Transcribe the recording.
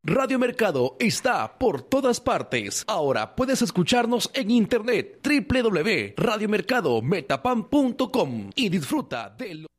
Radio Mercado está por todas partes. Ahora puedes escucharnos en internet www.radiomercadometapam.com y disfruta de